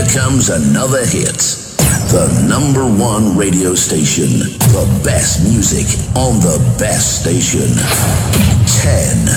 Here comes another hit. The number one radio station. The best music on the best station. 10,